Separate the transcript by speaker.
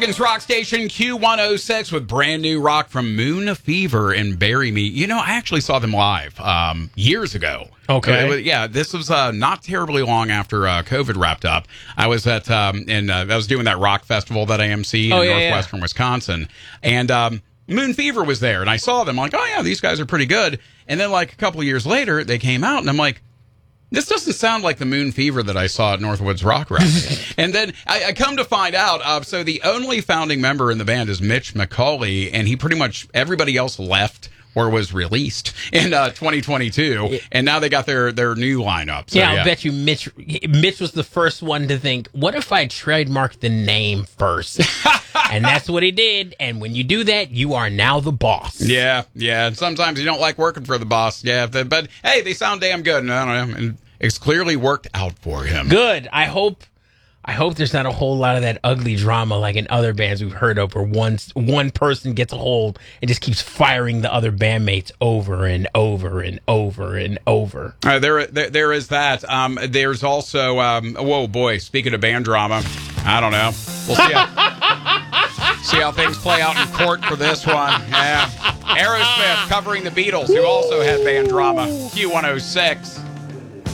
Speaker 1: Rock Station Q106 with brand new rock from Moon Fever and Bury Me. You know, I actually saw them live years ago.
Speaker 2: Okay.
Speaker 1: This was not terribly long after COVID wrapped up. I was at I was doing that rock festival that AMC in northwestern Wisconsin, and Moon Fever was there, and I saw them. I'm like, oh yeah, these guys are pretty good. And then like a couple of years later, they came out, and I'm like, this doesn't sound like the Moon Fever that I saw at Northwoods Rock Rally. And then I come to find out, so the only founding member in the band is Mitch McCauley, and he pretty much, everybody else left or was released in 2022, and now they got their new lineup. So,
Speaker 2: I'll bet you Mitch was the first one to think, what if I trademarked the name first? And that's what he did, and when you do that, you are now the boss.
Speaker 1: Yeah, and sometimes you don't like working for the boss, but hey, they sound damn good, and I don't know, and it's clearly worked out for him.
Speaker 2: Good. I hope there's not a whole lot of that ugly drama like in other bands we've heard of, where one person gets a hold and just keeps firing the other bandmates over and over and over and over.
Speaker 1: There is that. There's also, whoa, boy, speaking of band drama, I don't know. We'll see how things play out in court for this one. Yeah. Aerosmith covering the Beatles, who also had band drama. Q106.